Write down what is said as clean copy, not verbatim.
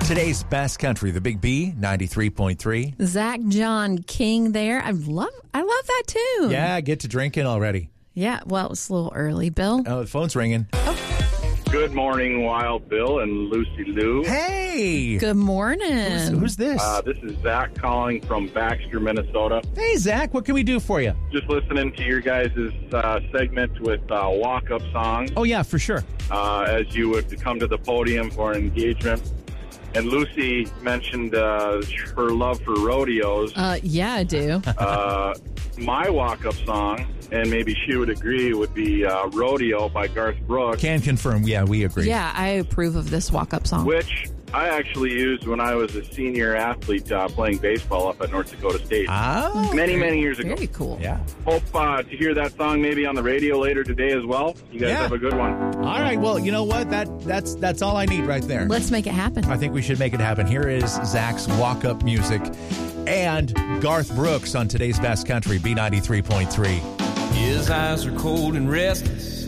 Today's best country, the Big B, 93.3. Zach John King there. I love that tune. Yeah, get to drinking already. Yeah, well, it was a little early, Bill. Oh, the phone's ringing. Good morning, Wild Bill and Lucy Lou. Hey! Good morning. Who's this? This is Zach calling from Baxter, Minnesota. Hey, Zach, what can we do for you? Just listening to your guys' segment with walk-up songs Oh, yeah, for sure. as you would come to the podium for an engagement. And Lucy mentioned her love for rodeos. Yeah, I do. My walk-up song, and maybe she would agree, would be Rodeo by Garth Brooks, Can confirm. Yeah, we agree. Yeah, I approve of this walk-up song. which I actually used when I was a senior athlete playing baseball up at North Dakota State. Oh, Many years ago. Very cool. yeah. Hope to hear that song maybe on the radio later today as well. You guys Yeah. have a good one. All right, well, you know what? That's all I need right there. Let's make it happen. I think we should make it happen. Here is Zach's walk-up music and Garth Brooks on today's best country, B93.3. His eyes are cold and restless.